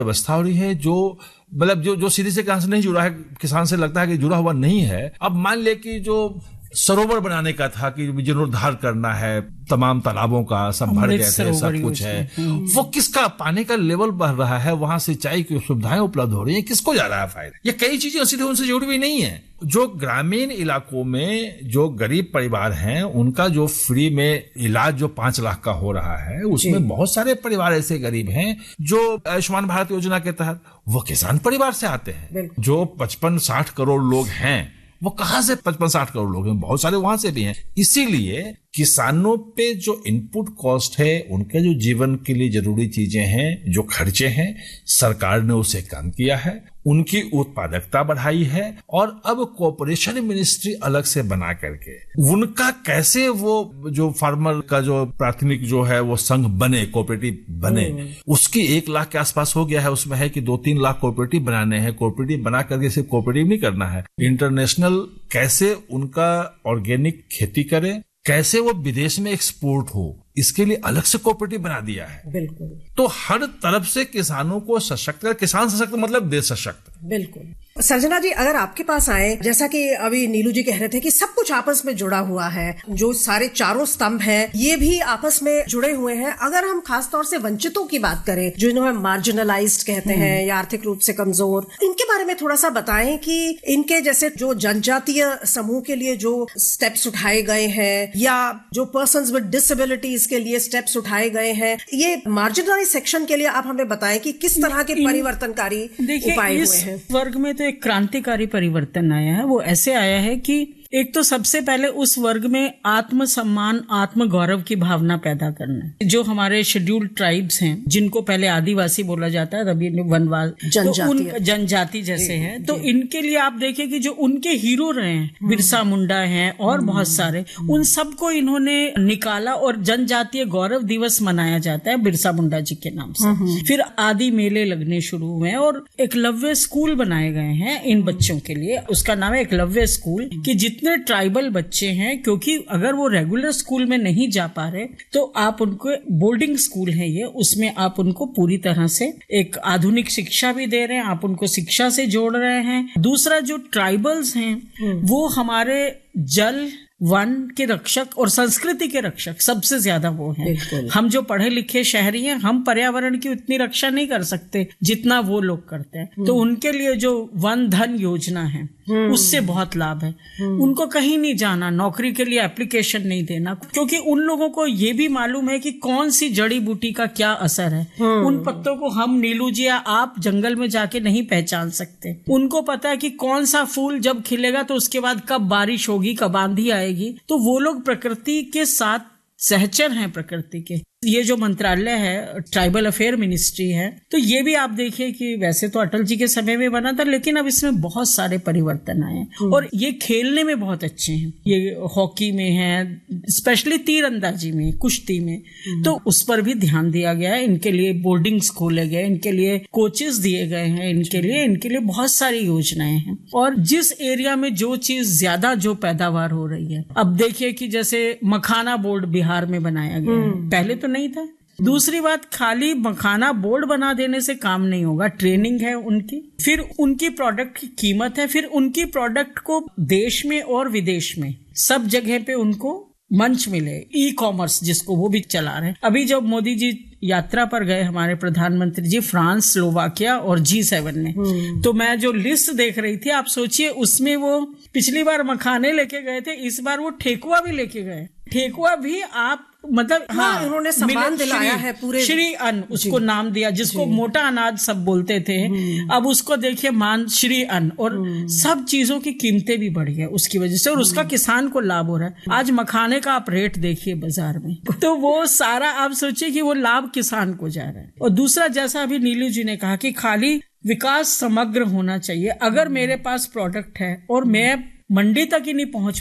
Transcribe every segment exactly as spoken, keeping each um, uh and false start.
व्यवस्था हो रही है जो मतलब जो जो सीधे से किसान से नहीं जुड़ा है, किसान से लगता है कि जुड़ा हुआ नहीं है। अब मान ले कि जो सरोवर बनाने का था कि जीर्णोद्धार करना है, तमाम तालाबों का सब भर गए थे, सब कुछ है, वो किसका पानी का लेवल बढ़ रहा है, वहां सिंचाई की सुविधाएं उपलब्ध हो रही है, किसको जा रहा है फायदा? ये कई चीजें सीधे उनसे जुड़ी हुई नहीं है। जो ग्रामीण इलाकों में जो गरीब परिवार हैं उनका जो फ्री में इलाज जो पांच लाख का हो रहा है, उसमें बहुत सारे परिवार ऐसे गरीब हैं जो आयुष्मान भारत योजना के तहत वो किसान परिवार से आते हैं। जो पचपन साठ करोड़ लोग हैं वो कहां से पचपन साठ करोड़ लोग हैं, बहुत सारे वहां से भी हैं। इसीलिए किसानों पे जो इनपुट कॉस्ट है, उनके जो जीवन के लिए जरूरी चीजें हैं, जो खर्चे हैं, सरकार ने उसे कम किया है, उनकी उत्पादकता बढ़ाई है और अब कोऑपरेशन मिनिस्ट्री अलग से बना करके उनका कैसे वो जो फार्मर का जो प्राथमिक जो है वो संघ बने, कोऑपरेटिव बने, उसकी एक लाख के आसपास हो गया है। उसमें है कि दो तीन लाख कोऑपरेटिव बनाने हैं। कोऑपरेटिव बना करके सिर्फ कोऑपरेटिव नहीं करना है, इंटरनेशनल कैसे उनका ऑर्गेनिक खेती करे, कैसे वो विदेश में एक्सपोर्ट हो, इसके लिए अलग से कोऑपरेटिव बना दिया है। बिल्कुल। तो हर तरफ से किसानों को सशक्त, किसान सशक्त मतलब देश सशक्त। बिल्कुल। सर्जना जी, अगर आपके पास आए, जैसा कि अभी नीलू जी कह रहे थे कि सब कुछ आपस में जुड़ा हुआ है, जो सारे चारों स्तंभ हैं ये भी आपस में जुड़े हुए हैं। अगर हम खास तौर से वंचितों की बात करें, जो इन्हें मार्जिनलाइज्ड कहते हैं या आर्थिक रूप से कमजोर, इनके बारे में थोड़ा सा बताएं कि इनके जैसे जो जनजातीय समूह के लिए जो स्टेप्स उठाए गए हैं या जो पर्सन्स विद डिसेबिलिटीज के लिए स्टेप्स उठाए गए हैं, ये मार्जिनलाइज सेक्शन के लिए आप हमें बताएं कि किस तरह के परिवर्तनकारी उपाय हुए हैं। वर्ग में तो एक क्रांतिकारी परिवर्तन आया है। वो ऐसे आया है कि एक तो सबसे पहले उस वर्ग में आत्म सम्मान, आत्म गौरव की भावना पैदा करना। जो हमारे शेड्यूल्ड ट्राइब्स हैं, जिनको पहले आदिवासी बोला जाता है, अभी वनवास जनजाति तो जनजाति जैसे हैं, तो इनके लिए आप देखें कि जो उनके हीरो रहे हैं, बिरसा मुंडा हैं और बहुत सारे, उन सबको इन्होंने निकाला और जनजातीय गौरव दिवस मनाया जाता है बिरसा मुंडा जी के नाम से। फिर आदि मेले लगने शुरू हुए और एकलव्य स्कूल बनाए गए हैं इन बच्चों के लिए। उसका नाम है एकलव्य स्कूल, कि जितने ट्राइबल बच्चे हैं, क्योंकि अगर वो रेगुलर स्कूल में नहीं जा पा रहे तो आप उनको, बोर्डिंग स्कूल है ये, उसमें आप उनको पूरी तरह से एक आधुनिक शिक्षा भी दे रहे हैं, आप उनको शिक्षा से जोड़ रहे हैं। दूसरा, जो ट्राइबल्स हैं वो हमारे जल, वन के रक्षक और संस्कृति के रक्षक सबसे ज्यादा वो हैं। हम जो पढ़े लिखे शहरी हैं, हम पर्यावरण की उतनी रक्षा नहीं कर सकते जितना वो लोग करते हैं। तो उनके लिए जो वन धन योजना है उससे बहुत लाभ है। उनको कहीं नहीं जाना, नौकरी के लिए एप्लीकेशन नहीं देना, क्योंकि उन लोगों को ये भी मालूम है कि कौन सी जड़ी बूटी का क्या असर है। उन पत्तों को हम, नीलू जी या आप, जंगल में जाके नहीं पहचान सकते। उनको पता है कि कौन सा फूल जब खिलेगा तो उसके बाद कब बारिश होगी, कब आंधी आएगी। तो वो लोग प्रकृति के साथ सहचर हैं, प्रकृति के। ये जो मंत्रालय है, ट्राइबल अफेयर मिनिस्ट्री है, तो ये भी आप देखिए कि वैसे तो अटल जी के समय में बना था, लेकिन अब इसमें बहुत सारे परिवर्तन आए और ये खेलने में बहुत अच्छे हैं। ये हॉकी में है, स्पेशली तीरंदाजी में, कुश्ती में, तो उस पर भी ध्यान दिया गया है। इनके लिए बोर्डिंग्स खोले गए, इनके लिए कोचेस दिए गए हैं, इनके लिए इनके लिए बहुत सारी योजनाएं हैं। और जिस एरिया में जो चीज ज्यादा जो पैदावार हो रही है, अब देखिए कि जैसे मखाना बोर्ड बिहार में बनाया गया है, पहले तो नहीं था। दूसरी बात, खाली मखाना बोर्ड बना देने से काम नहीं होगा, ट्रेनिंग है उनकी, फिर उनकी प्रोडक्ट की कीमत है, फिर उनकी प्रोडक्ट को देश में और विदेश में सब जगह पे उनको मंच मिले। ई कॉमर्स जिसको, वो भी चला रहे हैं। अभी जब मोदी जी यात्रा पर गए, हमारे प्रधानमंत्री जी, फ्रांस, स्लोवाकिया और जी सेवन में, तो मैं जो लिस्ट देख रही थी, आप सोचिए उसमें वो पिछली बार मखाने लेके गए थे, इस बार वो ठेकुआ भी लेके गए। ठेकुआ भी आप मतलब हाँ, उन्होंने सम्मान दिलाया है पूरे, श्री अन्न उसको नाम दिया, जिसको मोटा अनाज सब बोलते थे, अब उसको देखिए मान श्री अन्न। और सब चीजों की कीमतें भी बढ़ी है उसकी वजह से, और उसका किसान को लाभ हो रहा है। आज मखाने का आप रेट देखिए बाजार में, तो वो सारा आप सोचिए कि वो लाभ किसान को जा रहा है। और दूसरा, जैसा अभी नीलू जी ने कहा कि खाली विकास समग्र होना चाहिए। अगर मेरे पास प्रोडक्ट है और मैं मंडी तक ही नहीं पहुंच पाऊं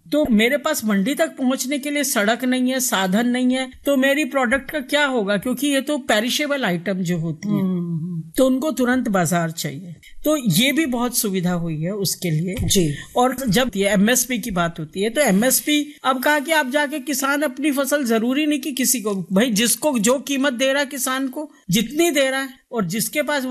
तो मेरे पास मंडी तक पहुंचने के लिए सड़क नहीं है, साधन नहीं है, तो मेरी प्रोडक्ट का क्या होगा? क्योंकि ये तो पेरिशेबल आइटम जो होती है, तो उनको तुरंत बाजार चाहिए। तो ये भी बहुत सुविधा हुई है उसके लिए जी। और जब ये एमएसपी की बात होती है तो एमएसपी अब कहा कि आप जाके किसान अपनी फसल, जरूरी नहीं कि किसी को, भाई जिसको जो कीमत दे रहा है किसान को, जितनी दे रहा है और जिसके पास